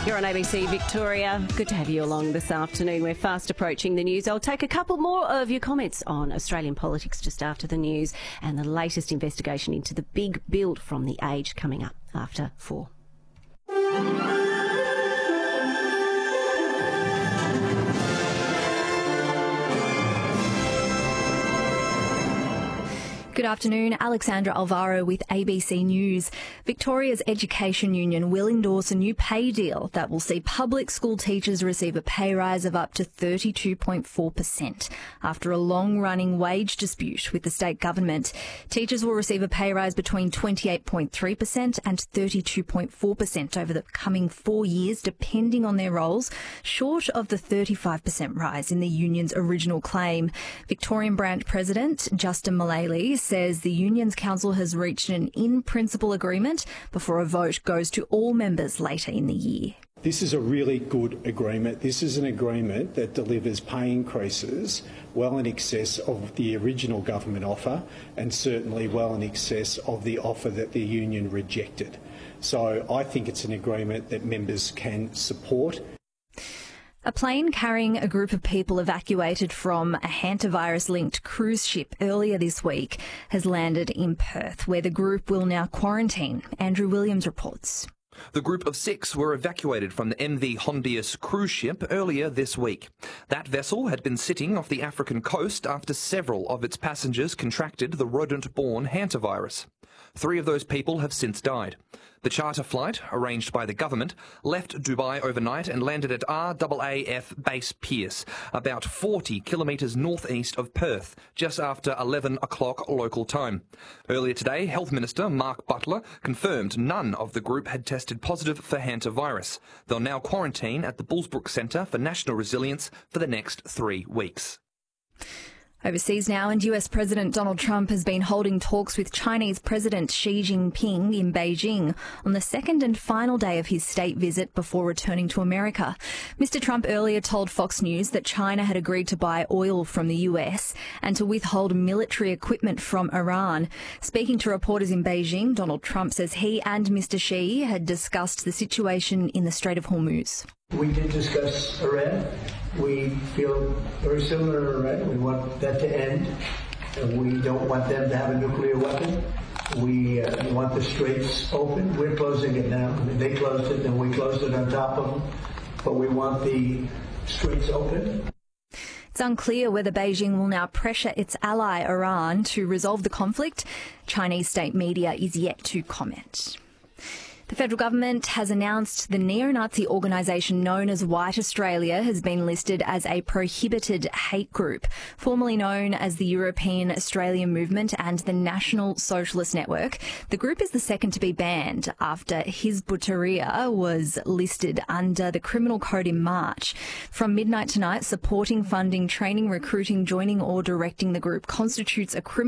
You're on ABC Victoria. Good to have you along this afternoon. We're fast approaching the news. I'll take a couple more of your comments on Australian politics just after the news and the latest investigation into the big build from The Age coming up after 4. Good afternoon, Alexandra Alvaro with ABC News. Victoria's Education Union will endorse a new pay deal that will see public school teachers receive a pay rise of up to 32.4%. After a long-running wage dispute with the state government, teachers will receive a pay rise between 28.3% and 32.4% over the coming 4 years, depending on their roles, short of the 35% rise in the union's original claim. Victorian Branch President Justin Mullally says the union's council has reached an in-principle agreement before a vote goes to all members later in the year. This is a really good agreement. This is an agreement that delivers pay increases well in excess of the original government offer and certainly well in excess of the offer that the union rejected. So I think it's an agreement that members can support. A plane carrying a group of people evacuated from a hantavirus-linked cruise ship earlier this week has landed in Perth, where the group will now quarantine. Andrew Williams reports. The group of 6 were evacuated from the MV Hondius cruise ship earlier this week. That vessel had been sitting off the African coast after several of its passengers contracted the rodent-borne hantavirus. 3 of those people have since died. The charter flight, arranged by the government, left Dubai overnight and landed at RAAF Base Pearce, about 40 kilometres northeast of Perth, just after 11 o'clock local time. Earlier today, Health Minister Mark Butler confirmed none of the group had tested positive for hantavirus. They'll now quarantine at the Bullsbrook Centre for National Resilience for the next 3 weeks. Overseas now, and US President Donald Trump has been holding talks with Chinese President Xi Jinping in Beijing on the second and final day of his state visit before returning to America. Mr. Trump earlier told Fox News that China had agreed to buy oil from the US and to withhold military equipment from Iran. Speaking to reporters in Beijing, Donald Trump says he and Mr. Xi had discussed the situation in the Strait of Hormuz. We did discuss Iran. We feel very similar to Iran. We want that to end. We don't want them to have a nuclear weapon. We want the straits open. We're closing it now. I mean, they closed it, and we closed it on top of them. But we want the straits open. It's unclear whether Beijing will now pressure its ally Iran to resolve the conflict. Chinese state media is yet to comment. The federal government has announced the neo-Nazi organisation known as White Australia has been listed as a prohibited hate group, formerly known as the European Australian Movement and the National Socialist Network. The group is the second to be banned after Hizb ut-Tahrir was listed under the Criminal Code in March. From midnight tonight, supporting, funding, training, recruiting, joining or directing the group constitutes a criminal